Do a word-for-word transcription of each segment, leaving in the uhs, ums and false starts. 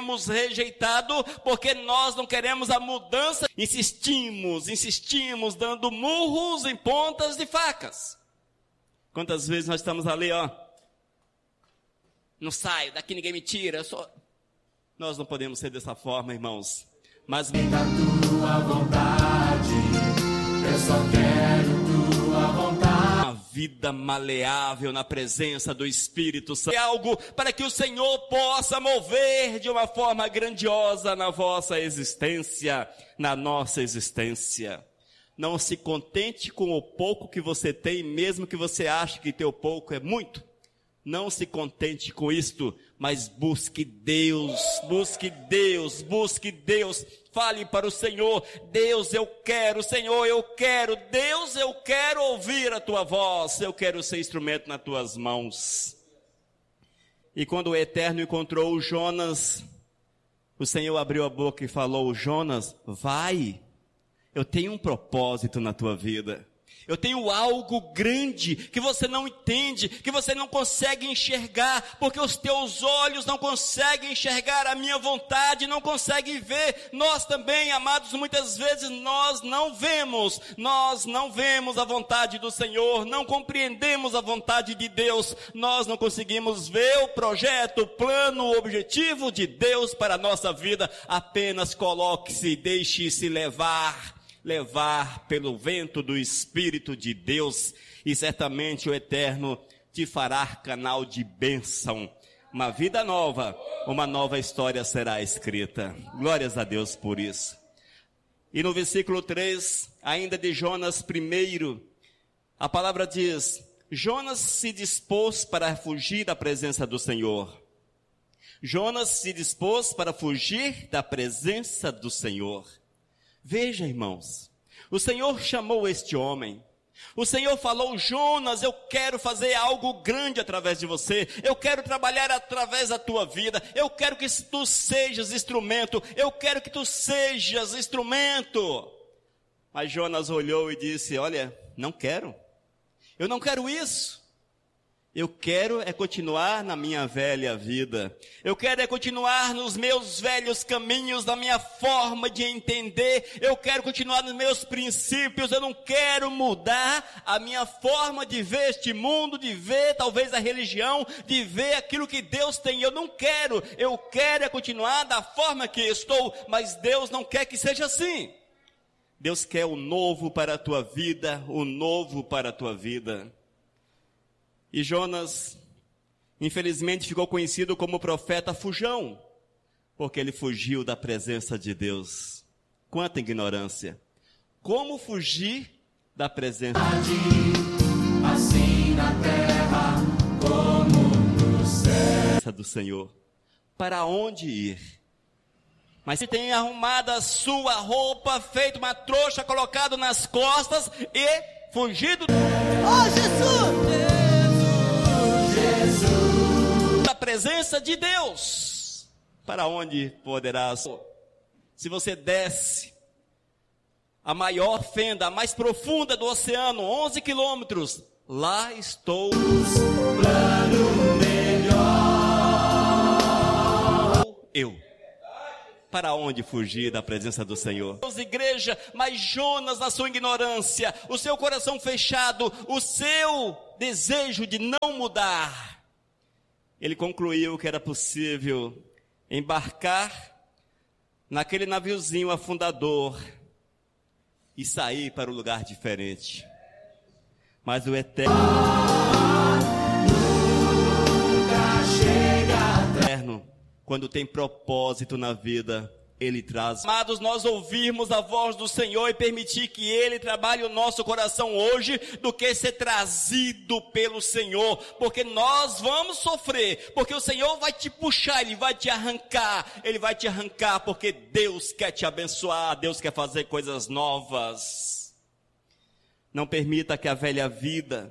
temos rejeitado, porque nós não queremos a mudança. Insistimos, insistimos, dando murros em pontas de facas. Quantas vezes nós estamos ali, ó, não saio, daqui ninguém me tira, eu sou... Nós não podemos ser dessa forma, irmãos. Mas da tua vontade, eu só quero tua vontade. Uma vida maleável na presença do Espírito Santo. É algo para que o Senhor possa mover de uma forma grandiosa na vossa existência, na nossa existência. Não se contente com o pouco que você tem, mesmo que você ache que teu pouco é muito. Não se contente com isto, mas busque Deus, busque Deus, busque Deus. Fale para o Senhor: Deus, eu quero, Senhor, eu quero, Deus, eu quero ouvir a tua voz, eu quero ser instrumento nas tuas mãos. E quando o Eterno encontrou Jonas, o Senhor abriu a boca e falou: Jonas, vai, eu tenho um propósito na tua vida. Eu tenho algo grande que você não entende, que você não consegue enxergar, porque os teus olhos não conseguem enxergar a minha vontade, não conseguem ver. Nós também, amados, muitas vezes nós não vemos, nós não vemos a vontade do Senhor, não compreendemos a vontade de Deus, nós não conseguimos ver o projeto, o plano, o objetivo de Deus para a nossa vida. Apenas coloque-se, deixe-se levar. levar pelo vento do Espírito de Deus, e certamente o Eterno te fará canal de bênção. Uma vida nova, uma nova história será escrita. Glórias a Deus por isso. E no versículo três, ainda de Jonas primeiro, a palavra diz: Jonas se dispôs para fugir da presença do Senhor. Jonas se dispôs para fugir da presença do Senhor. Veja, irmãos, o Senhor chamou este homem, o Senhor falou: Jonas, eu quero fazer algo grande através de você, eu quero trabalhar através da tua vida, eu quero que tu sejas instrumento, eu quero que tu sejas instrumento. Mas Jonas olhou e disse: olha, não quero, eu não quero isso. Eu quero é continuar na minha velha vida. Eu quero é continuar nos meus velhos caminhos, na minha forma de entender. Eu quero continuar nos meus princípios. Eu não quero mudar a minha forma de ver este mundo, de ver talvez a religião, de ver aquilo que Deus tem. Eu não quero. Eu quero é continuar da forma que estou, mas Deus não quer que seja assim. Deus quer o novo para a tua vida, o novo para a tua vida. E Jonas, infelizmente, ficou conhecido como profeta fujão, porque ele fugiu da presença de Deus. Quanta ignorância! Como fugir da presença assim na terra como no céu do Senhor? Para onde ir? Mas se tem arrumado a sua roupa, feito uma trouxa, colocado nas costas e fugido. Oh, Jesus! Da presença de Deus, para onde poderás? Se você desce a maior fenda, a mais profunda do oceano, onze quilômetros, lá estou. plano melhor. Eu. Para onde fugir da presença do Senhor? Deus, igreja, mas Jonas, na sua ignorância, o seu coração fechado, o seu desejo de não mudar, ele concluiu que era possível embarcar naquele naviozinho afundador e sair para um lugar diferente. Mas o Eterno, Eterno, quando tem propósito na vida, Ele traz. Amados, nós ouvirmos a voz do Senhor e permitir que Ele trabalhe o nosso coração hoje, do que ser trazido pelo Senhor, porque nós vamos sofrer, porque o Senhor vai te puxar, Ele vai te arrancar, Ele vai te arrancar, porque Deus quer te abençoar, Deus quer fazer coisas novas. Não permita que a velha vida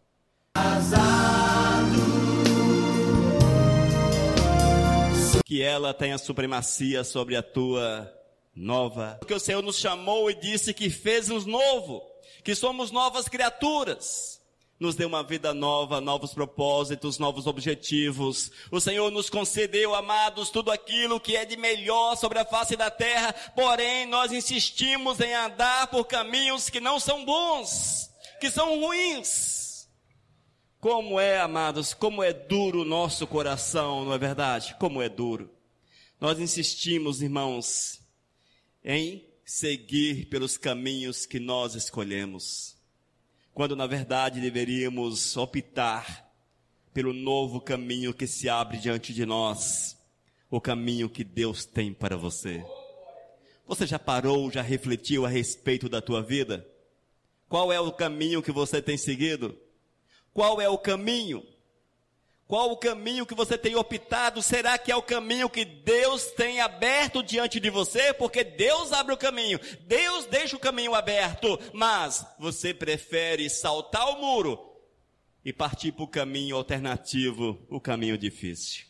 que ela tenha supremacia sobre a tua nova. Porque o Senhor nos chamou e disse que fez-nos novo, que somos novas criaturas. nos deu uma vida nova, novos propósitos, novos objetivos. O Senhor nos concedeu, amados, tudo aquilo que é de melhor sobre a face da terra, porém nós insistimos em andar por caminhos que não são bons, que são ruins. Como é, amados, como é duro o nosso coração, não é verdade? Como é duro. Nós insistimos, irmãos, em seguir pelos caminhos que nós escolhemos, quando na verdade deveríamos optar pelo novo caminho que se abre diante de nós, o caminho que Deus tem para você. Você já parou, já refletiu a respeito da tua vida? Qual é o caminho que você tem seguido? Qual é o caminho? Qual o caminho que você tem optado? Será que é o caminho que Deus tem aberto diante de você? Porque Deus abre o caminho, Deus deixa o caminho aberto, mas você prefere saltar o muro e partir para o caminho alternativo, o caminho difícil.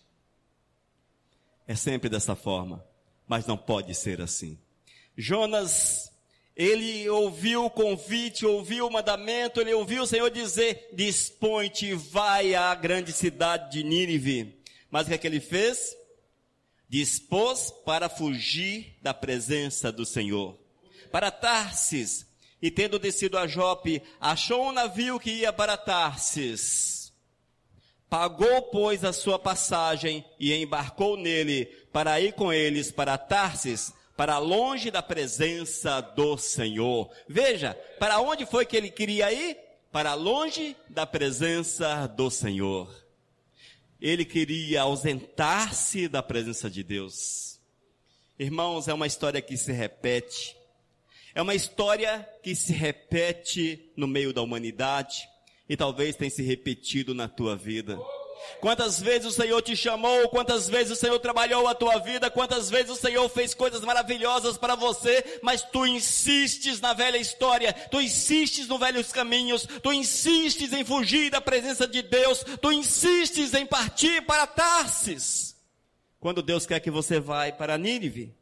É sempre dessa forma, mas não pode ser assim. Jonas, ele ouviu o convite, ouviu o mandamento, ele ouviu o Senhor dizer, dispõe-te e vai à grande cidade de Nínive. Mas o que é que ele fez? Dispôs para fugir da presença do Senhor. Para Tarsis, e tendo descido a Jope, achou um navio que ia para Tarsis. Pagou, pois, a sua passagem e embarcou nele para ir com eles para Tarsis, para longe da presença do Senhor. Veja, para onde foi que ele queria ir? Para longe da presença do Senhor. Ele queria ausentar-se da presença de Deus. Irmãos, é uma história que se repete. É uma história que se repete no meio da humanidade e talvez tenha se repetido na tua vida. Quantas vezes o Senhor te chamou, quantas vezes o Senhor trabalhou a tua vida, quantas vezes o Senhor fez coisas maravilhosas para você, mas tu insistes na velha história, tu insistes nos velhos caminhos, tu insistes em fugir da presença de Deus, tu insistes em partir para Tarsis, quando Deus quer que você vá para Nínive.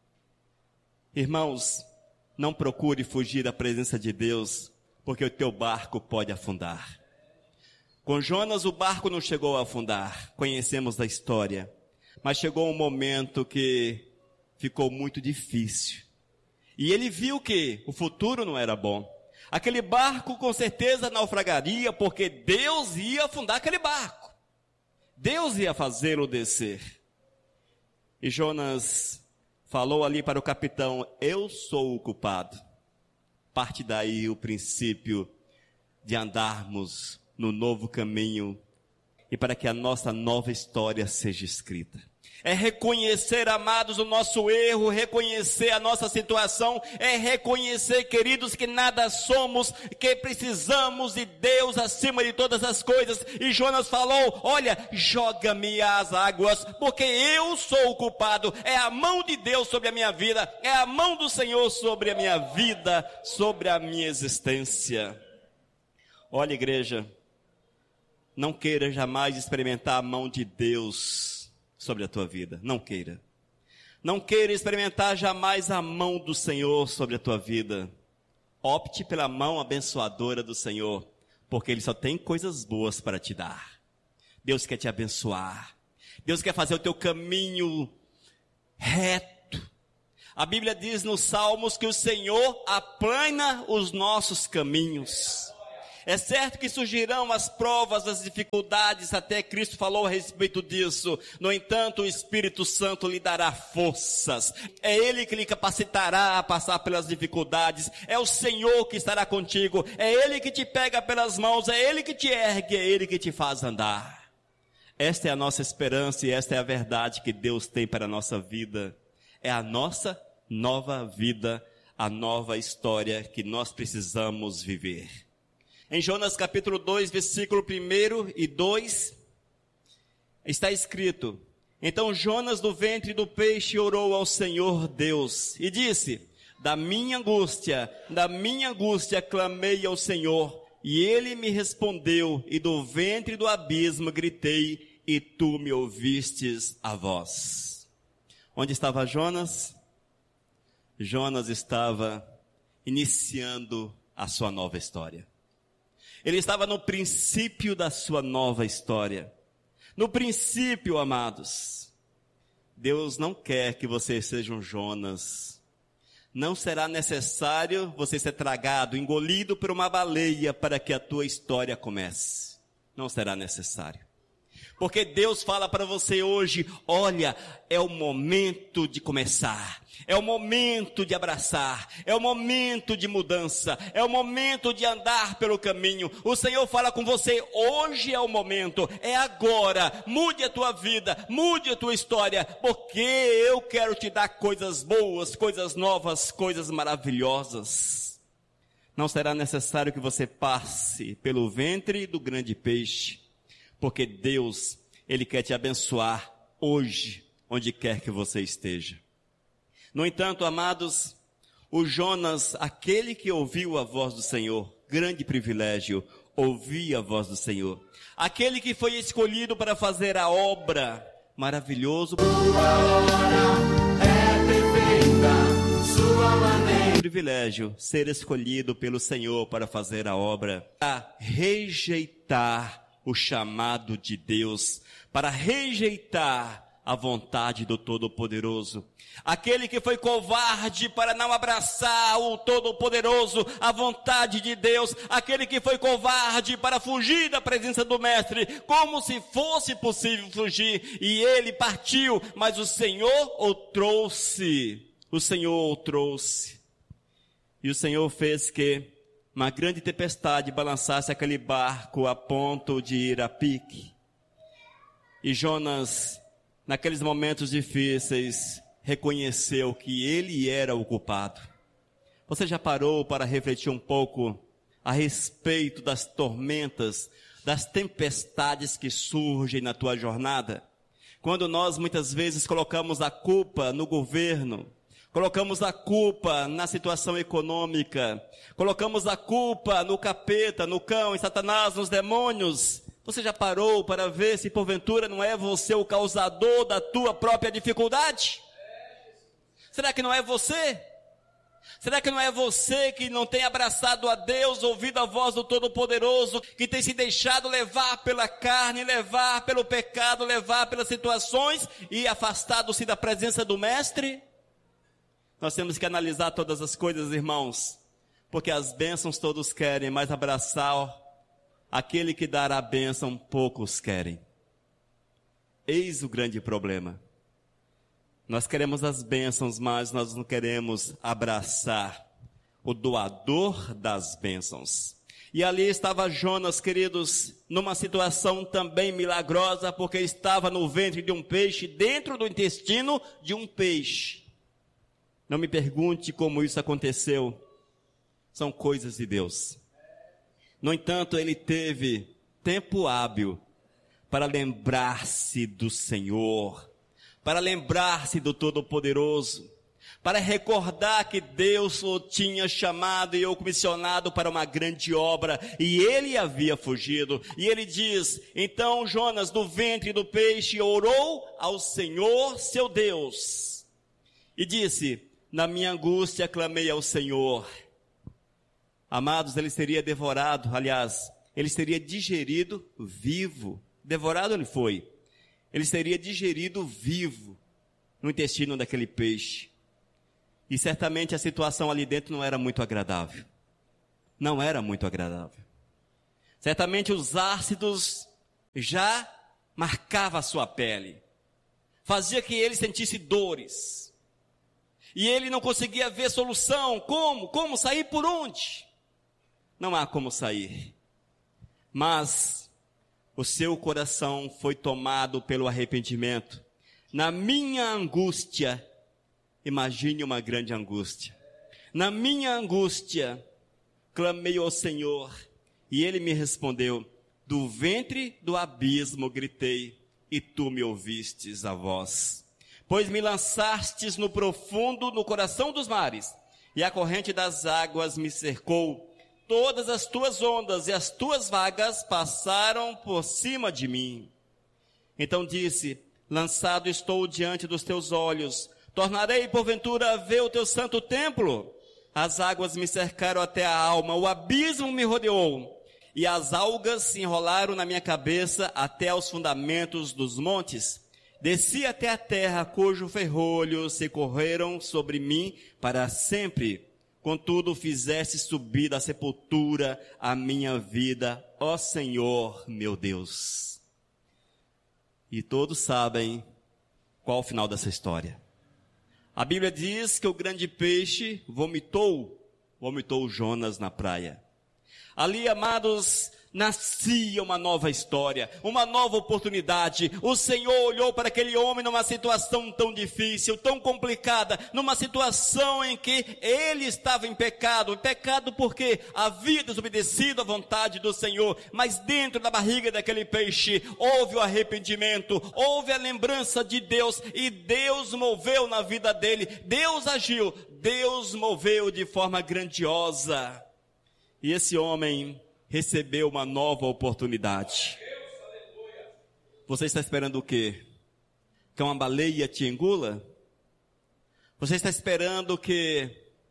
Irmãos, não procure fugir da presença de Deus, porque o teu barco pode afundar. Com Jonas o barco não chegou a afundar, conhecemos da história, mas chegou um momento que ficou muito difícil. E ele viu que o futuro não era bom. Aquele barco com certeza naufragaria, porque Deus ia afundar aquele barco. Deus ia fazê-lo descer. E Jonas falou ali para o capitão, eu sou o culpado. Parte daí o princípio de andarmos no novo caminho e para que a nossa nova história seja escrita. É reconhecer, amados, o nosso erro, reconhecer a nossa situação, é reconhecer, queridos, que nada somos, que precisamos de Deus acima de todas as coisas. E Jonas falou, olha, joga-me às águas, porque eu sou o culpado. É a mão de Deus sobre a minha vida, é a mão do Senhor sobre a minha vida, sobre a minha existência. Olha, igreja, não queira jamais experimentar a mão de Deus sobre a tua vida. Não queira. Não queira experimentar jamais a mão do Senhor sobre a tua vida. Opte pela mão abençoadora do Senhor, porque Ele só tem coisas boas para te dar. Deus quer te abençoar. Deus quer fazer o teu caminho reto. A Bíblia diz nos Salmos que o Senhor aplana os nossos caminhos. É certo que surgirão as provas, as dificuldades, até Cristo falou a respeito disso. No entanto, o Espírito Santo lhe dará forças. É Ele que lhe capacitará a passar pelas dificuldades. É o Senhor que estará contigo. É Ele que te pega pelas mãos. É Ele que te ergue. É Ele que te faz andar. Esta é a nossa esperança e esta é a verdade que Deus tem para a nossa vida. É a nossa nova vida, a nova história que nós precisamos viver. Em Jonas capítulo dois, versículo um e dois, está escrito, então Jonas do ventre do peixe orou ao Senhor Deus e disse, da minha angústia, da minha angústia clamei ao Senhor, e ele me respondeu, e do ventre do abismo gritei, e tu me ouvistes a voz. Onde estava Jonas? Jonas estava iniciando a sua nova história. Ele estava no princípio da sua nova história. No princípio, amados, Deus não quer que você seja um Jonas. Não será necessário você ser tragado, engolido por uma baleia para que a tua história comece. Não será necessário. Porque Deus fala para você hoje, olha, é o momento de começar. É o momento de abraçar, é o momento de mudança, é o momento de andar pelo caminho. O Senhor fala com você, hoje é o momento, é agora. Mude a tua vida, mude a tua história, porque eu quero te dar coisas boas, coisas novas, coisas maravilhosas. Não será necessário que você passe pelo ventre do grande peixe, porque Deus, Ele quer te abençoar hoje, onde quer que você esteja. No entanto, amados, o Jonas, aquele que ouviu a voz do Senhor, grande privilégio, ouvir a voz do Senhor. Aquele que foi escolhido para fazer a obra, maravilhoso. Sua hora é perfeita, sua maneira. Privilégio, ser escolhido pelo Senhor para fazer a obra. A rejeitar o chamado de Deus, para rejeitar a vontade do Todo-Poderoso. Aquele que foi covarde para não abraçar o Todo-Poderoso, a vontade de Deus. Aquele que foi covarde para fugir da presença do Mestre, como se fosse possível fugir. E ele partiu, mas o Senhor o trouxe. O Senhor o trouxe. E o Senhor fez que uma grande tempestade balançasse aquele barco a ponto de ir a pique. E Jonas, naqueles momentos difíceis, reconheceu que ele era o culpado. Você já parou para refletir um pouco a respeito das tormentas, das tempestades que surgem na tua jornada? Quando nós muitas vezes colocamos a culpa no governo, colocamos a culpa na situação econômica, colocamos a culpa no capeta, no cão, em Satanás, nos demônios. Você já parou para ver se porventura não é você o causador da tua própria dificuldade? Será que não é você? Será que não é você que não tem abraçado a Deus, ouvido a voz do Todo-Poderoso, que tem se deixado levar pela carne, levar pelo pecado, levar pelas situações e afastado-se da presença do Mestre? Nós temos que analisar todas as coisas, irmãos, porque as bênçãos todos querem, mas abraçar aquele que dará a bênção poucos querem. Eis o grande problema. Nós queremos as bênçãos, mas nós não queremos abraçar o doador das bênçãos. E ali estava Jonas, queridos, numa situação também milagrosa, porque estava no ventre de um peixe, dentro do intestino de um peixe. Não me pergunte como isso aconteceu. São coisas de Deus. No entanto, ele teve tempo hábil para lembrar-se do Senhor, para lembrar-se do Todo-Poderoso, para recordar que Deus o tinha chamado e o comissionado para uma grande obra, e ele havia fugido. E ele diz, então Jonas, do ventre do peixe, orou ao Senhor, seu Deus, e disse, na minha angústia clamei ao Senhor. Amados, ele seria devorado, aliás, ele seria digerido vivo. Devorado ele foi. Ele seria digerido vivo no intestino daquele peixe. E certamente a situação ali dentro não era muito agradável. Não era muito agradável. Certamente os ácidos já marcavam a sua pele. Fazia que ele sentisse dores. E ele não conseguia ver solução. Como? Como sair por onde? Não há como sair. Mas o seu coração foi tomado pelo arrependimento. Na minha angústia, imagine uma grande angústia. Na minha angústia, clamei ao Senhor, e Ele me respondeu, do ventre do abismo gritei, e tu me ouvistes a voz. Pois me lançastes no profundo, no coração dos mares, e a corrente das águas me cercou. Todas as tuas ondas e as tuas vagas passaram por cima de mim. Então disse, lançado estou diante dos teus olhos, tornarei porventura a ver o teu santo templo. As águas me cercaram até a alma, o abismo me rodeou, e as algas se enrolaram na minha cabeça até aos fundamentos dos montes. Desci até a terra, cujo ferrolho se correram sobre mim para sempre. Contudo, fizeste subir da sepultura a minha vida, ó Senhor, meu Deus. E todos sabem qual o final dessa história. A Bíblia diz que o grande peixe vomitou, vomitou Jonas na praia. Ali, amados, nascia uma nova história, uma nova oportunidade. O Senhor olhou para aquele homem numa situação tão difícil, tão complicada, numa situação em que ele estava em pecado. Em pecado porque havia desobedecido à vontade do Senhor, mas dentro da barriga daquele peixe houve o arrependimento, houve a lembrança de Deus, e Deus moveu na vida dele. Deus agiu, Deus moveu de forma grandiosa. E esse homem recebeu uma nova oportunidade. Você está esperando o quê? Que uma baleia te engula? Você está esperando que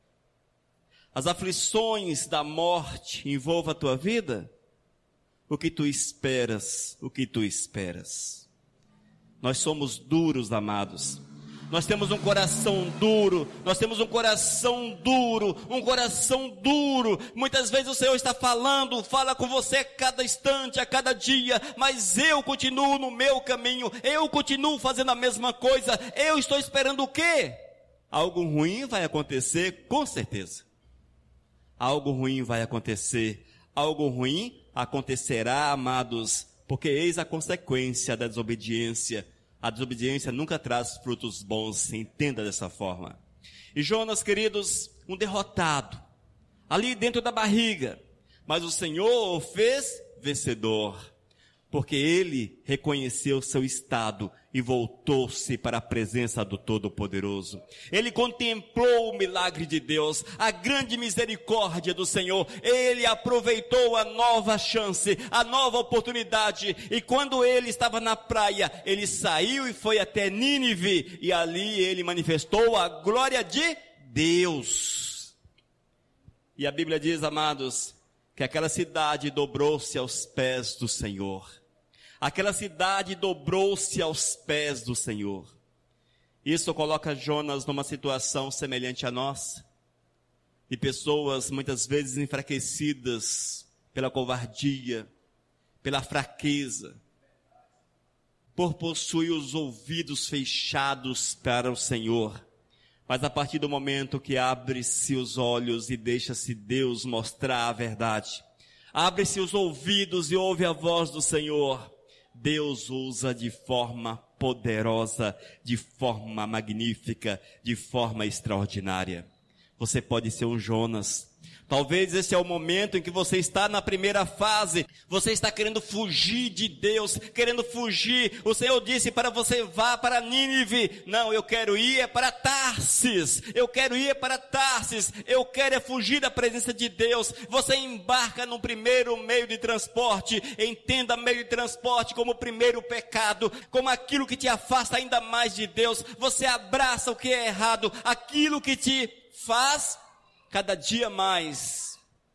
as aflições da morte envolvam a tua vida? O que tu esperas? O que tu esperas? Nós somos duros, amados. Nós temos um coração duro, nós temos um coração duro, um coração duro. Muitas vezes o Senhor está falando, fala com você a cada instante, a cada dia, mas eu continuo no meu caminho, eu continuo fazendo a mesma coisa. Eu estou esperando o quê? Algo ruim vai acontecer, com certeza. Algo ruim vai acontecer, algo ruim acontecerá, amados, porque eis a consequência da desobediência. A desobediência nunca traz frutos bons, entenda dessa forma. E Jonas, queridos, um derrotado, ali dentro da barriga, mas o Senhor o fez vencedor, porque ele reconheceu seu estado e voltou-se para a presença do Todo-Poderoso. Ele contemplou o milagre de Deus, a grande misericórdia do Senhor. Ele aproveitou a nova chance, a nova oportunidade. E quando ele estava na praia, ele saiu e foi até Nínive. E ali ele manifestou a glória de Deus. E a Bíblia diz, amados, que aquela cidade dobrou-se aos pés do Senhor. Aquela cidade dobrou-se aos pés do Senhor. Isso coloca Jonas numa situação semelhante à nossa, de pessoas muitas vezes enfraquecidas pela covardia, pela fraqueza, por possuir os ouvidos fechados para o Senhor. Mas a partir do momento que abre-se os olhos e deixa-se Deus mostrar a verdade, abre-se os ouvidos e ouve a voz do Senhor, Deus usa de forma poderosa, de forma magnífica, de forma extraordinária. Você pode ser um Jonas. Talvez esse é o momento em que você está na primeira fase, você está querendo fugir de Deus, querendo fugir. O Senhor disse para você, vá para Nínive. Não, eu quero ir para Tarsis, eu quero ir para Tarsis, eu quero é fugir da presença de Deus. Você embarca no primeiro meio de transporte, entenda meio de transporte como o primeiro pecado, como aquilo que te afasta ainda mais de Deus. Você abraça o que é errado, aquilo que te faz cada dia mais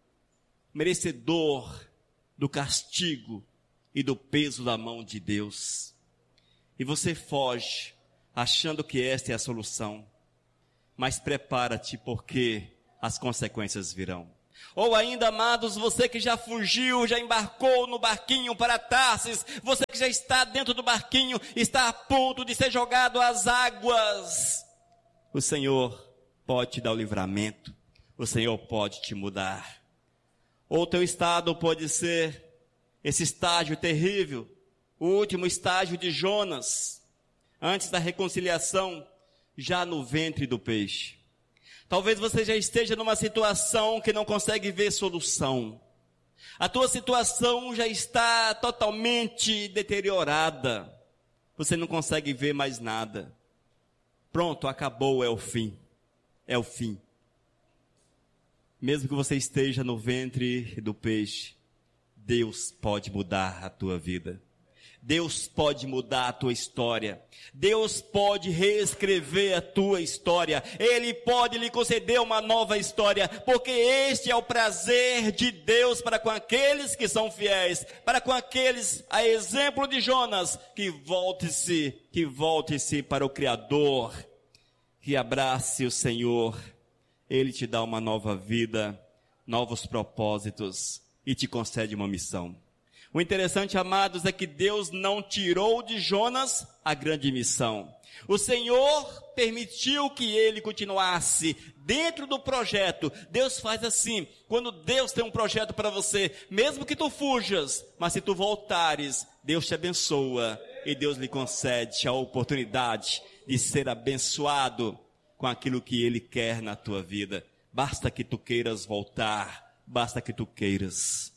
merecedor do castigo e do peso da mão de Deus. E você foge, achando que esta é a solução. Mas prepara-te, porque as consequências virão. Ou ainda, amados, você que já fugiu, já embarcou no barquinho para Tarsis, você que já está dentro do barquinho, está a ponto de ser jogado às águas. O Senhor pode te dar o livramento. O Senhor pode te mudar. Ou o teu estado pode ser esse estágio terrível, o último estágio de Jonas, antes da reconciliação, já no ventre do peixe. Talvez você já esteja numa situação que não consegue ver solução. A tua situação já está totalmente deteriorada. Você não consegue ver mais nada. Pronto, acabou, é o fim. É o fim. Mesmo que você esteja no ventre do peixe, Deus pode mudar a tua vida. Deus pode mudar a tua história. Deus pode reescrever a tua história. Ele pode lhe conceder uma nova história, porque este é o prazer de Deus para com aqueles que são fiéis, para com aqueles, a exemplo de Jonas, que volte-se, que volte-se para o Criador, que abrace o Senhor. Ele te dá uma nova vida, novos propósitos e te concede uma missão. O interessante, amados, é que Deus não tirou de Jonas a grande missão. O Senhor permitiu que ele continuasse dentro do projeto. Deus faz assim, quando Deus tem um projeto para você, mesmo que tu fujas, mas se tu voltares, Deus te abençoa e Deus lhe concede a oportunidade de ser abençoado com aquilo que Ele quer na tua vida. Basta que tu queiras voltar, basta que tu queiras.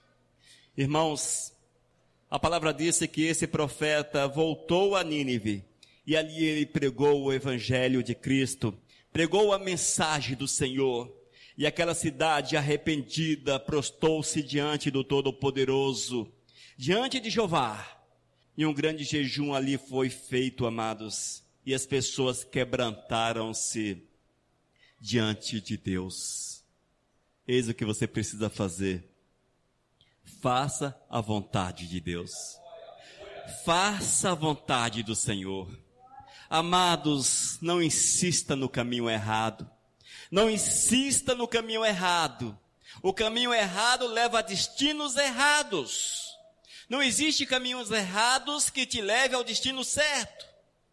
Irmãos, a palavra disse que esse profeta voltou a Nínive, e ali ele pregou o evangelho de Cristo, pregou a mensagem do Senhor, e aquela cidade arrependida prostou-se diante do Todo-Poderoso, diante de Jeová, e um grande jejum ali foi feito, amados, e as pessoas quebrantaram-se diante de Deus. Eis o que você precisa fazer. Faça a vontade de Deus. Faça a vontade do Senhor. Amados, não insista no caminho errado. Não insista no caminho errado. O caminho errado leva a destinos errados. Não existe caminhos errados que te leve ao destino certo.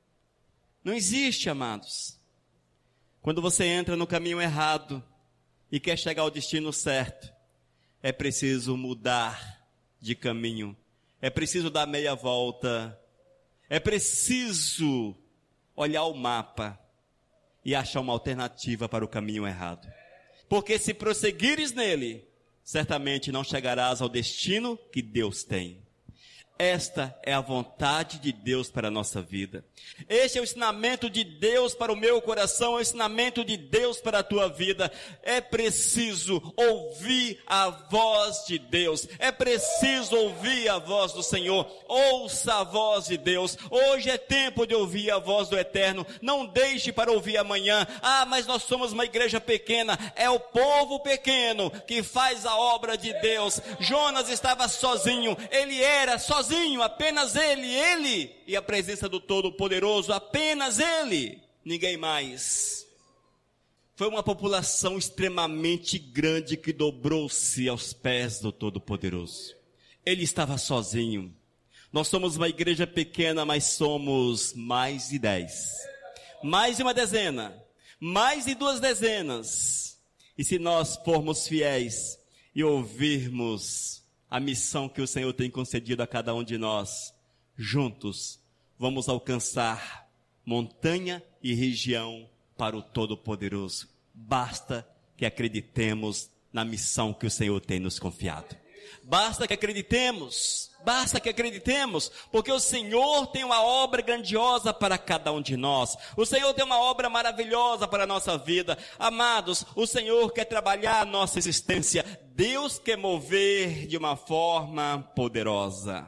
Não existe, amados. Quando você entra no caminho errado e quer chegar ao destino certo, é preciso mudar de caminho, é preciso dar meia volta, é preciso olhar o mapa e achar uma alternativa para o caminho errado. Porque se prosseguires nele, certamente não chegarás ao destino que Deus tem. Esta é a vontade de Deus para a nossa vida. Este é o ensinamento de Deus para o meu coração, é o ensinamento de Deus para a tua vida. É preciso ouvir a voz de Deus. É preciso ouvir a voz do Senhor. Ouça a voz de Deus. Hoje é tempo de ouvir a voz do Eterno. Não deixe para ouvir amanhã. Ah, mas nós somos uma igreja pequena. É o povo pequeno que faz a obra de Deus. Jonas estava sozinho. Ele era sozinho. Apenas ele, ele e a presença do Todo-Poderoso, apenas ele, ninguém mais. Foi uma população extremamente grande que dobrou-se aos pés do Todo-Poderoso. Ele estava sozinho. Nós somos uma igreja pequena, mas somos mais de dez, mais de uma dezena, mais de duas dezenas. E se nós formos fiéis e ouvirmos a missão que o Senhor tem concedido a cada um de nós, juntos, vamos alcançar montanha e região para o Todo-Poderoso. Basta que acreditemos na missão que o Senhor tem nos confiado. Basta que acreditemos, basta que acreditemos, porque o Senhor tem uma obra grandiosa para cada um de nós. O Senhor tem uma obra maravilhosa para a nossa vida. Amados, o Senhor quer trabalhar a nossa existência. Deus quer mover de uma forma poderosa.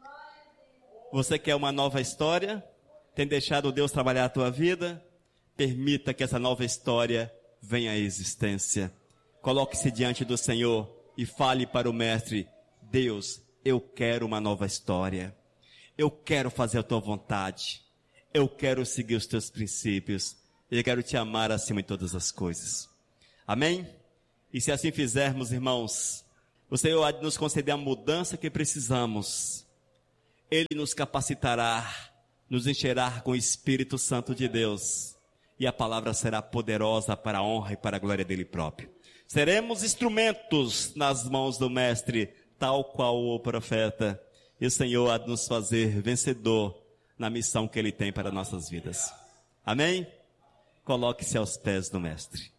Você quer uma nova história? Tem deixado Deus trabalhar a tua vida? Permita que essa nova história venha à existência. Coloque-se diante do Senhor e fale para o Mestre: Deus, eu quero uma nova história. Eu quero fazer a tua vontade. Eu quero seguir os teus princípios. Eu quero te amar acima de todas as coisas. Amém? E se assim fizermos, irmãos, o Senhor há de nos conceder a mudança que precisamos. Ele nos capacitará, nos encherá com o Espírito Santo de Deus. E a palavra será poderosa para a honra e para a glória dele próprio. Seremos instrumentos nas mãos do Mestre, tal qual o profeta. E o Senhor há de nos fazer vencedor na missão que Ele tem para nossas vidas. Amém? Coloque-se aos pés do Mestre.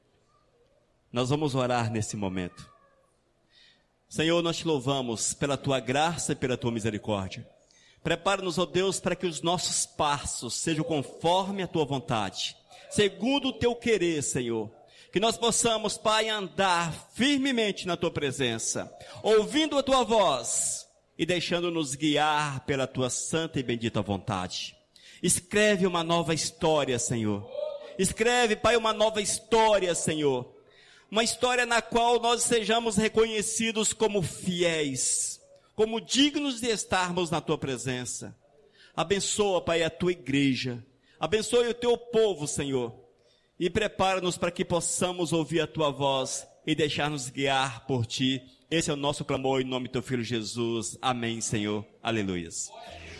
Nós vamos orar nesse momento. Senhor, nós te louvamos pela Tua graça e pela Tua misericórdia. Prepara-nos, ó Deus, para que os nossos passos sejam conforme a Tua vontade, segundo o Teu querer, Senhor. Que nós possamos, Pai, andar firmemente na Tua presença, ouvindo a Tua voz e deixando-nos guiar pela tua santa e bendita vontade. Escreve uma nova história, Senhor. Escreve, Pai, uma nova história, Senhor. Uma história na qual nós sejamos reconhecidos como fiéis, como dignos de estarmos na tua presença. Abençoa, Pai, a tua igreja. Abençoe o teu povo, Senhor. E prepara-nos para que possamos ouvir a tua voz e deixar-nos guiar por ti. Esse é o nosso clamor em nome do teu Filho Jesus. Amém, Senhor. Aleluias.